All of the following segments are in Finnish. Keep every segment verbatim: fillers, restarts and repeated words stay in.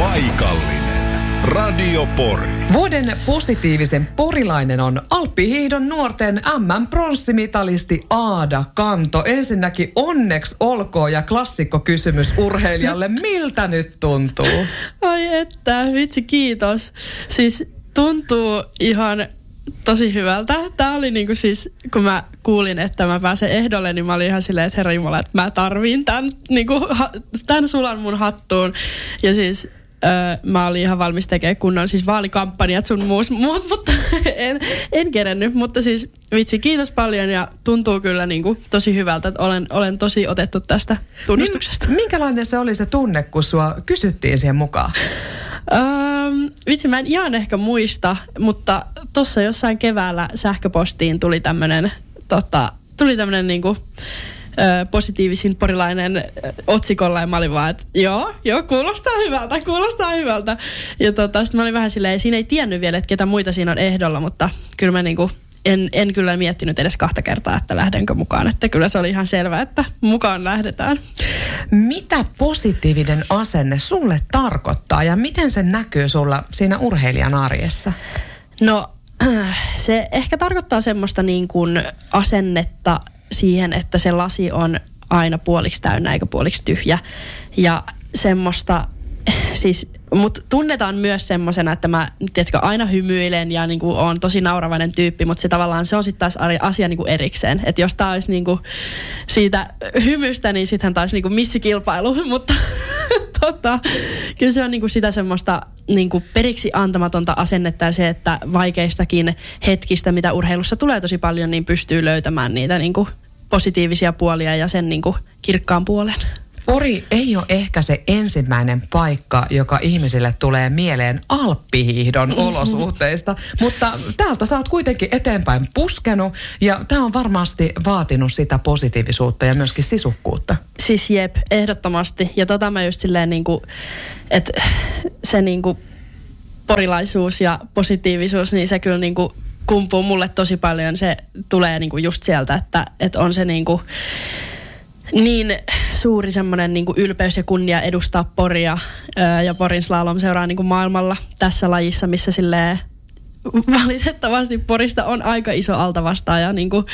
Paikallinen Radio Pori. Vuoden positiivisen porilainen on Alppihiihdon nuorten M M-pronssimitalisti Aada Kanto. Ensinnäkin onneksi olkoon ja klassikkokysymys urheilijalle. Miltä nyt tuntuu? Ai että, vitsi kiitos. Siis tuntuu ihan tosi hyvältä. Tää oli niinku siis, kun mä kuulin, että mä pääsen ehdolle, niin mä olin ihan silleen, että herra jumala, että mä tarviin tän, niinku, tän sulan mun hattuun. Ja siis öö, mä olin ihan valmis tekemään kunnon siis vaalikampanjat sun muus, muut, mutta en, en kerennyt. Mutta siis vitsi, kiitos paljon ja tuntuu kyllä niinku tosi hyvältä, että olen, olen tosi otettu tästä tunnustuksesta. Minkälainen se oli se tunne, kun sua kysyttiin siihen mukaan? Öö, vitsi, mä en ihan ehkä muista, mutta tuossa jossain keväällä sähköpostiin tuli tämmönen, tota, tuli tämmönen niinku, ö, positiivisin porilainen otsikolla ja mä olin vaan, että joo, joo, kuulostaa hyvältä, kuulostaa hyvältä. Ja tota, sit mä olin vähän silleen, siinä ei tiennyt vielä, että ketä muita siinä on ehdolla, mutta kyllä mä niinku, en, en kyllä miettinyt edes kahta kertaa, että lähdenkö mukaan. Että kyllä se oli ihan selvä, että mukaan lähdetään. Mitä positiivinen asenne sulle tarkoittaa ja miten se näkyy sulla siinä urheilijan arjessa? No se ehkä tarkoittaa semmoista niin kuin asennetta siihen, että se lasi on aina puoliksi täynnä eikä puoliksi tyhjä. Ja semmoista, siis mut tunnetaan myös semmosena, että mä tiedätkö, aina hymyilen ja niinku oon tosi nauravainen tyyppi, mutta se tavallaan se on sitten taas asia niinku erikseen. Että jos tää olisi niinku siitä hymystä, niin sittenhän tää olisi niinku missikilpailu, mutta tota, kyllä se on niinku sitä semmoista niinku periksi antamatonta asennetta ja se, että vaikeistakin hetkistä, mitä urheilussa tulee tosi paljon, niin pystyy löytämään niitä niinku positiivisia puolia ja sen niinku kirkkaan puolen. Pori ei ole ehkä se ensimmäinen paikka, joka ihmisille tulee mieleen alppihiihdon olosuhteista, mutta täältä sä oot kuitenkin eteenpäin puskenut ja tää on varmasti vaatinut sitä positiivisuutta ja myöskin sisukkuutta. Siis jep, ehdottomasti. Ja tota mä just silleen niinku, että se niinku porilaisuus ja positiivisuus, niin se kyllä niinku kumpuu mulle tosi paljon. Se tulee niinku just sieltä, että, että on se niinku niin suuri semmoinen niin kuin ylpeys ja kunnia edustaa Poria ää, ja Porin slalom-seuraa niin kuin maailmalla tässä lajissa, missä silleen valitettavasti Porista on aika iso altavastaaja niin kuin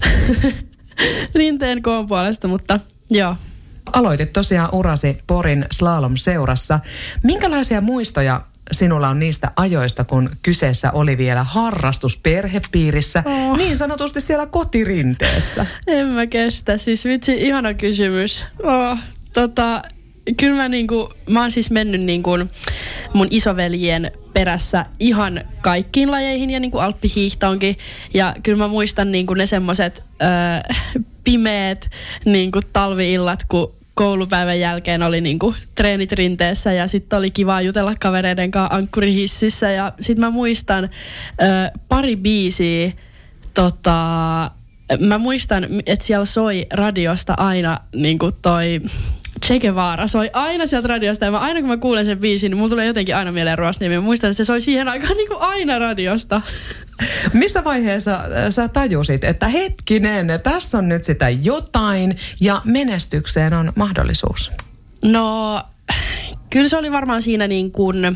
rinteen koon puolesta, mutta joo. Aloitit tosiaan urasi Porin slalom-seurassa. Minkälaisia muistoja sinulla on niistä ajoista, kun kyseessä oli vielä harrastus perhepiirissä, oh. niin sanotusti siellä kotirinteessä? En mä kestä. Siis vitsi, ihana kysymys. Oh, tota, kyllä mä niinku, mä oon siis mennyt niinku mun isoveljien perässä ihan kaikkiin lajeihin ja niinku alppihiihtoonkin. Ja kyllä mä muistan niinku ne semmoset öö, pimeät niinku talvi-illat, kun koulupäivän jälkeen oli niinku treenit rinteessä ja sitten oli kiva jutella kavereiden kanssa ankkurihississä. Ja sitten mä muistan ö, pari biisiä. Tota, mä muistan, että siellä soi radiosta aina niinku toi Che Guevara soi aina sieltä radiosta. Ja mä, aina kun mä kuulen sen biisin, niin mulla tulee jotenkin aina mieleen Ruosniemi. Mä muistan, että se soi siihen aikaan niinku aina radiosta. Missä vaiheessa sä tajusit, että hetkinen, tässä on nyt sitä jotain ja menestykseen on mahdollisuus? No, kyllä se oli varmaan siinä niin kuin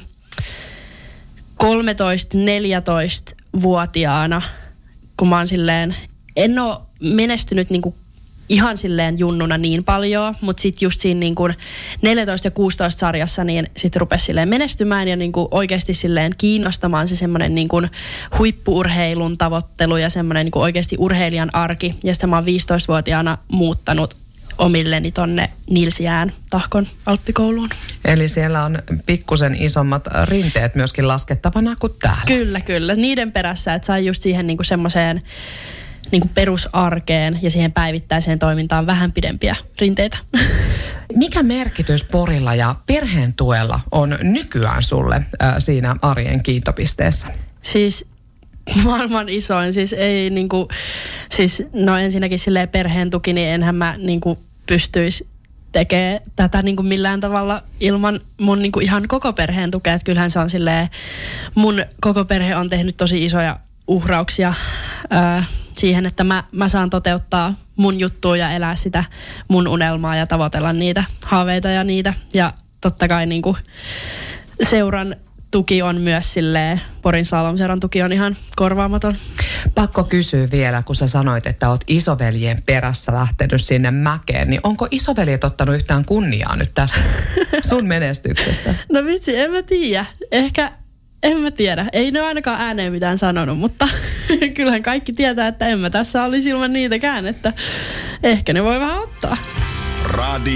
kolmetoista-neljätoista-vuotiaana, kun mä oon silleen, en oo menestynyt niin kuin ihan silleen junnuna niin paljon, mutta sitten just siinä niin kuin neljätoista ja kuusitoista sarjassa niin sitten rupesi silleen menestymään ja niin kuin oikeasti silleen kiinnostamaan se semmoinen niin kuin huippu-urheilun tavoittelu ja semmoinen niin kuin oikeasti urheilijan arki. Ja sitten mä oon viisitoistavuotiaana muuttanut omilleni tonne Nilsiään Tahkon alppikouluun. Eli siellä on pikkusen isommat rinteet myöskin laskettavana kuin täällä. Kyllä, kyllä. Niiden perässä, että sai just siihen niin kuin semmoiseen niin kuin perusarkeen ja siihen päivittäiseen toimintaan vähän pidempiä rinteitä. Mikä merkitys Porilla ja perheen tuella on nykyään sulle äh, siinä arjen kiintopisteessä? Siis maailman isoin, siis ei niinku, siis no ensinnäkin silleen perheen tuki, niin enhän mä niinku pystyisi tekemään tätä niinku millään tavalla ilman mun niinku ihan koko perheen tukea. Että kyllähän se on silleen, mun koko perhe on tehnyt tosi isoja uhrauksia ää, siihen, että mä, mä saan toteuttaa mun juttua ja elää sitä mun unelmaa ja tavoitella niitä haaveita ja niitä. Ja totta kai niinku seuran tuki on myös silleen, Porin slalomseuran tuki on ihan korvaamaton. Pakko kysyä vielä, kun sä sanoit, että oot isoveljen perässä lähtenyt sinne mäkeen, niin onko isoveljet ottanut yhtään kunniaa nyt tästä sun menestyksestä? No vitsi, en mä tiedä. Ehkä, en mä tiedä. Ei ne ainakaan ääneen mitään sanonut, mutta kyllähän kaikki tietää, että en mä tässä olisi ilman niitäkään, että ehkä ne voi vähän ottaa. Radio